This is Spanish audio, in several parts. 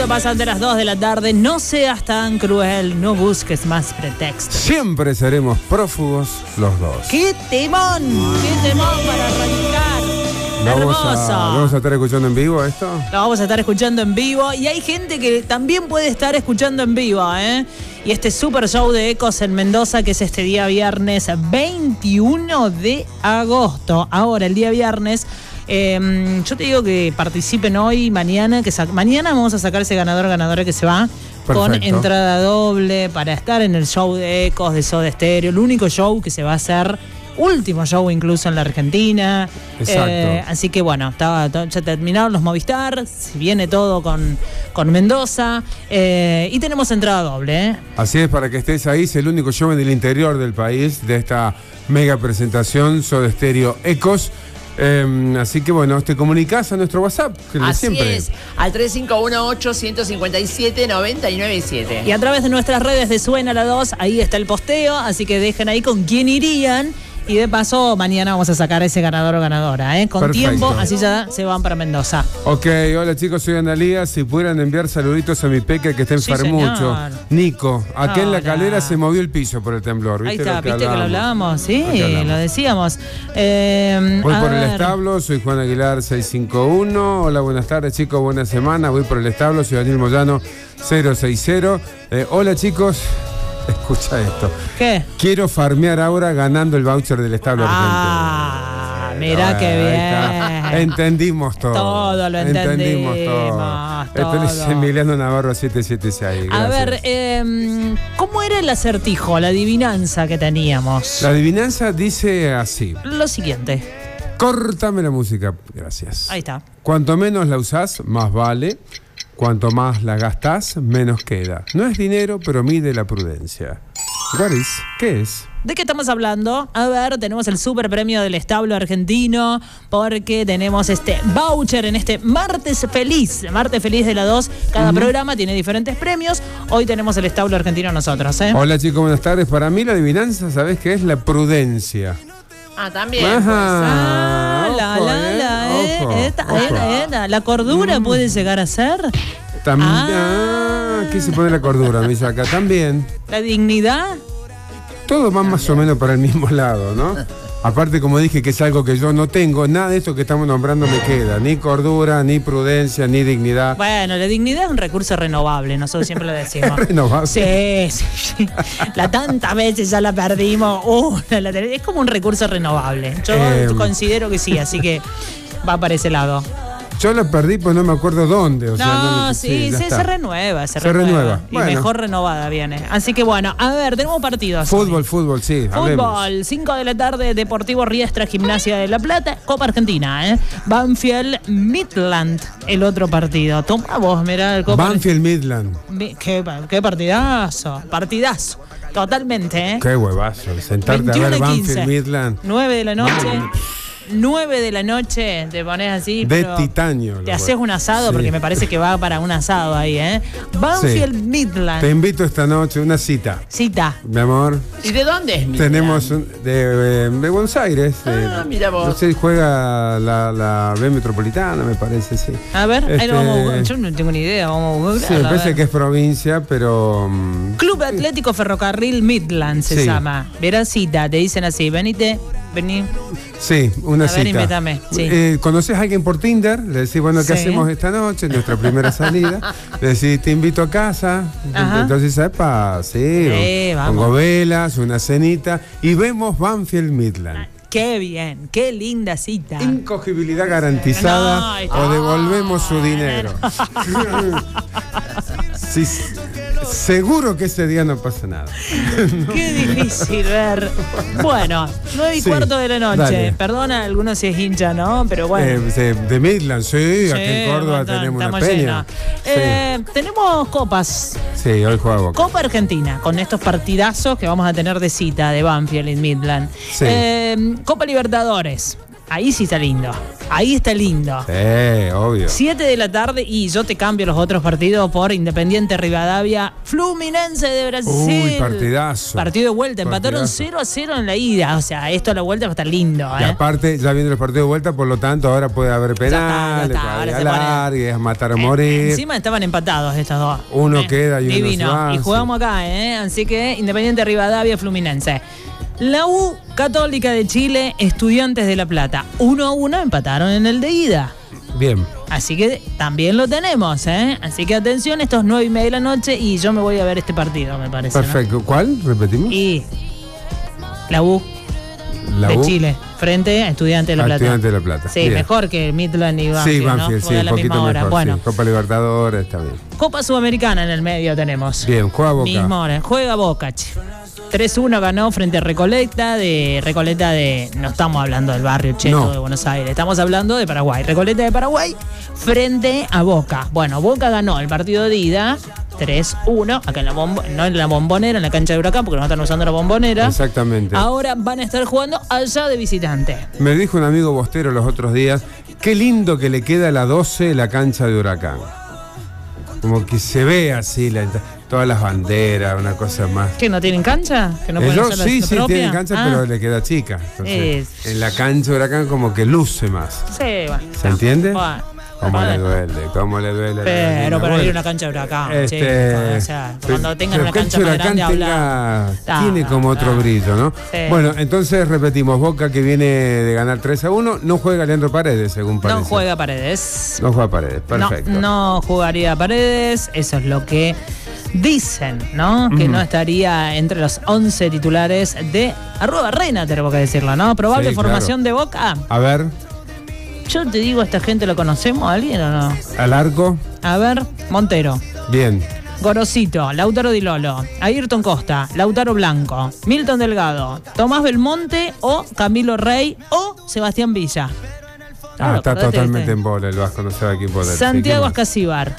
minuto pasan de las 2 de la tarde. No seas tan cruel, no busques más pretextos. Siempre seremos prófugos los dos. ¡Qué temón! ¡Qué temón para arrancar! Hermoso. ¿Vamos a estar escuchando en vivo esto? Lo vamos a estar escuchando en vivo. Y hay gente que también puede estar escuchando en vivo, ¿eh? Y este super show de Ecos en Mendoza, que es este día viernes 21 de agosto. Ahora, el día viernes, yo te digo que participen hoy, mañana, mañana vamos a sacar ese ganadora que se va. Perfecto. Con entrada doble para estar en el show de Ecos de Soda Stereo. El único show que se va a hacer, último show incluso en la Argentina. Exacto. Así que bueno, ya terminaron los Movistar, viene todo con Mendoza y tenemos entrada doble, ¿eh? Así es, para que estés ahí, es el único show en el interior del país de esta mega presentación Soda Stereo Ecos. Así que bueno, te comunicás a nuestro WhatsApp, que así siempre es, al 3518-157-997. Y a través de nuestras redes de Suena la 2, ahí está el posteo, así que dejen ahí con quién irían. Y de paso, mañana vamos a sacar ese ganador o ganadora, ¿eh? Con perfecto. Tiempo, así ya se van para Mendoza. Ok, hola chicos, soy Analía. Si pudieran enviar saluditos a mi peque que está enfermucho. Nico, acá en La Calera se movió el piso por el temblor. ¿Viste? Ahí está, ¿viste que lo hablábamos? Sí, lo decíamos. Voy por el establo, soy Juan Aguilar 651. Hola, buenas tardes chicos, buena semana. Voy por el establo, soy Daniel Moyano 060. Hola chicos. Escucha esto. ¿Qué? Quiero farmear ahora ganando el voucher del establo argentino. Mirá qué bien. Entendimos todo. Todo lo entendimos. Esto es Emiliano Navarro 776. Gracias. A ver, ¿cómo era el acertijo, la adivinanza que teníamos? La adivinanza dice así. Lo siguiente. Córtame la música. Gracias. Ahí está. Cuanto menos la usás, más vale. Cuanto más la gastás, menos queda. No es dinero, pero mide la prudencia. What is? ¿Qué es? ¿De qué estamos hablando? A ver, tenemos el super premio del establo argentino, porque tenemos este voucher en este martes feliz de la 2. Cada programa tiene diferentes premios. Hoy tenemos el establo argentino nosotros, ¿eh? Hola chicos, buenas tardes. Para mí la adivinanza, ¿sabés qué es? La prudencia. Ah, también. Ajá. La cordura puede llegar a ser. También. ¿Qué se pone la cordura? Me dice acá. También. La dignidad. Todos van más o menos para el mismo lado, ¿no? Aparte, como dije, que es algo que yo no tengo, nada de esto que estamos nombrando me queda. Ni cordura, ni prudencia, ni dignidad. Bueno, la dignidad es un recurso renovable, nosotros siempre lo decimos. ¿Renovable? Sí. La tantas veces ya la perdimos. Es como un recurso renovable. Yo considero que sí, así que va para ese lado. Yo la perdí, pues no me acuerdo dónde. O sea, se renueva. Se renueva. Y bueno, mejor renovada viene. Así que bueno, a ver, tenemos partidos. Fútbol, sí. Fútbol, 5 de la tarde, Deportivo Riestra, Gimnasia de La Plata, Copa Argentina, ¿eh? Banfield, Midland, el otro partido. Toma vos, mirá el Copa. Banfield, Midland. Qué partidazo. Partidazo. Totalmente, ¿eh? Qué huevazo. Sentarte a ver Banfield, Midland. 9 de la noche. 9 de la noche, te pones así. De titanio. Te haces un asado, porque me parece que va para un asado ahí, ¿eh? Banfield, Midland. Te invito esta noche, una cita. Cita. Mi amor. ¿Y de dónde es Midland? Tenemos de Buenos Aires. Mira vos. No sé, juega la B Metropolitana, me parece, sí. A ver, ahí lo vamos a buscar. Yo no tengo ni idea, vamos a buscar. Sí, me parece que es provincia, pero... Club Atlético Ferrocarril Midland se llama. Verás cita, te dicen así, vení. Sí, una cita. A ver, invítame. Sí. ¿Conoces a alguien por Tinder? Le decís, bueno, ¿qué hacemos esta noche? Nuestra primera salida. Le decís, te invito a casa. Ajá. Entonces, epa, pongo velas, una cenita y vemos Banfield Midland. Qué bien, qué linda cita. Incogibilidad garantizada o devolvemos su dinero. Sí, seguro que ese día no pasa nada. Qué difícil ver. Bueno, 9:15 de la noche. Dale. Perdona a algunos si es hincha, ¿no? Pero bueno. De Midland, sí, aquí en Córdoba tenemos una peña. Tenemos copas. Sí, hoy juega Boca. Copa Argentina, con estos partidazos que vamos a tener de cita de Banfield y Midland. Sí. Copa Libertadores. Ahí sí está lindo. Ahí está lindo. Obvio. 7 de la tarde y yo te cambio los otros partidos por Independiente Rivadavia, Fluminense de Brasil. Uy, partidazo. Partido de vuelta, empataron 0-0 en la ida. O sea, esto a la vuelta va a estar lindo. Y aparte, ya viendo el partido de vuelta, por lo tanto, ahora puede haber penales, alargues, matar o morir. Encima estaban empatados estos dos. Uno queda y divino. uno se va. Y jugamos acá, Así que Independiente Rivadavia, Fluminense. La U Católica de Chile, Estudiantes de La Plata. 1-1 empataron en el de ida. Bien. Así que también lo tenemos, Así que atención, estos 9:30 de la noche y yo me voy a ver este partido, me parece. Perfecto. ¿No? ¿Cuál? ¿Repetimos? Y la U de Chile, frente a Estudiantes de La Plata. Estudiantes de La Plata. Sí, bien. Mejor que Midland y Banfield, sí, Banfield, ¿no? sí, un poquito mejor. Bueno, sí. Copa Libertadores, está bien. Copa Sudamericana en el medio tenemos. Bien, juega Boca. Misma hora. Juega Boca, 3-1 ganó frente a Recoleta de... No estamos hablando del barrio cheto de Buenos Aires, estamos hablando de Paraguay. Recoleta de Paraguay frente a Boca. Bueno, Boca ganó el partido de ida 3-1, acá no en la Bombonera, en la cancha de Huracán, porque no están usando la Bombonera. Exactamente. Ahora van a estar jugando allá de visitante. Me dijo un amigo bostero los otros días, qué lindo que le queda a la 12 la cancha de Huracán. Como que se ve así todas las banderas, una cosa más. ¿Que no tienen cancha? ¿Que no pueden hacer sí, propia? tienen cancha, pero le queda chica. Entonces, en la cancha de Huracán como que luce más. Sí, bueno. ¿Se entiende? Bueno. ¿Cómo le duele? Pero para ir a una cancha de Huracán, chicos, o sea, cuando tengan una cancha más grande tiene como otro brillo, ¿no? Sí. Bueno, entonces repetimos, Boca que viene de ganar 3-1, no juega Leandro Paredes, según parece. No juega Paredes. No juega Paredes, perfecto. No jugaría Paredes, eso es lo que dicen, ¿no? Que no estaría entre los 11 titulares de @Reina, tenemos que decirlo, ¿no? Probable formación de Boca. A ver. Yo te digo, ¿esta gente lo conocemos a alguien o no? ¿Al arco? A ver, Montero. Bien. Gorosito, Lautaro Di Lolo, Ayrton Costa, Lautaro Blanco, Milton Delgado, Tomás Belmonte o Camilo Rey o Sebastián Villa. Claro, está totalmente en bola el Vasco, no sabe quién poder. Santiago Ascasíbar.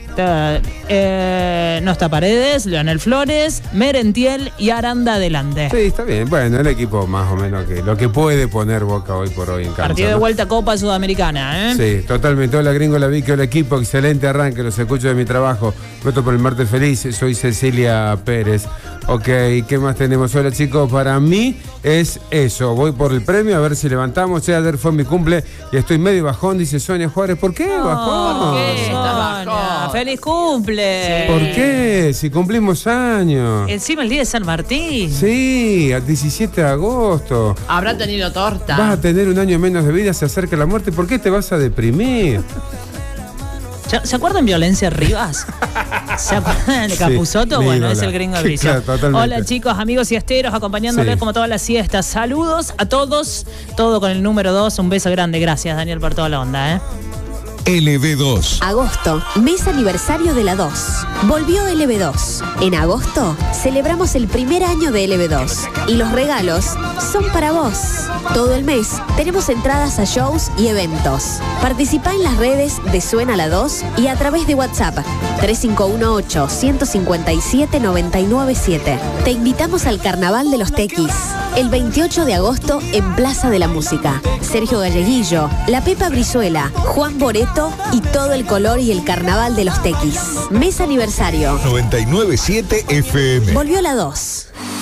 No está Paredes, Leonel Flores, Merentiel y Aranda adelante. Sí, está bien. Bueno, el equipo más o menos que lo que puede poner Boca hoy por hoy en cancha. Partido de vuelta Copa Sudamericana, Sí, totalmente. Hola gringo, la Vicky, hola equipo, excelente arranque, los escucho de mi trabajo. Voto por el martes feliz, soy Cecilia Pérez. Ok, ¿qué más tenemos? Hola chicos, para mí es eso, voy por el premio a ver si levantamos. Ayer fue mi cumple y estoy medio bajón, dice Sonia Juárez. ¿Por qué bajón? ¿Por qué estás bajón? ¡Feliz cumple! ¿Por qué? Si cumplimos años. Encima el día de San Martín. Sí, al 17 de agosto. Habrá tenido torta. Vas a tener un año menos de vida, se acerca la muerte. ¿Por qué te vas a deprimir? ¿Se acuerdan Violencia Rivas? ¿Se acuerdan de Capusotto? Sí, bueno, ídola. es el gringo Sí, Bricio. claro, Hola chicos, amigos y esteros, acompañándoles como todas las siestas. Saludos a todos, todo con el número 2. Un beso grande, gracias Daniel por toda la onda, LB2. Agosto, mes aniversario de la 2. Volvió LB2. En agosto, celebramos el primer año de LB2. Y los regalos son para vos. Todo el mes tenemos entradas a shows y eventos. Participá en las redes de Suena la 2 y a través de WhatsApp 3518-157-997. Te invitamos al Carnaval de los Tequis. El 28 de agosto en Plaza de la Música. Sergio Galleguillo, La Pepa Brizuela, Juan Boreto y todo el color y el carnaval de los Tequis. Mes aniversario. 997 FM. Volvió la 2.